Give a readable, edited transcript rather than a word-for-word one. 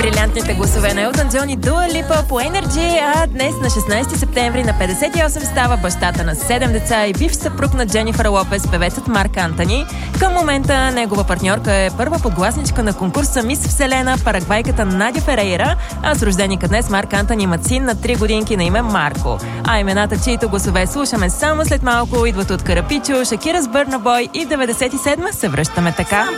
Брилянтните гласове на Елтън Джон и Дуа Липа по Energy, а днес на 16 септември на 58 става бащата на 7 деца и бивш съпруг на Дженифър Лопес, певецът Марк Антони. Към момента негова партньорка е първа подгласничка на конкурса Мис Вселена, парагвайката Надя Ферейра, а с рожденика днес Марк Антони имат син на 3 годинки на име Марко. А имената, чието гласове слушаме само след малко, идват от Карапичо, Шакира с Бърна Бой и в 97-ма се връщаме така.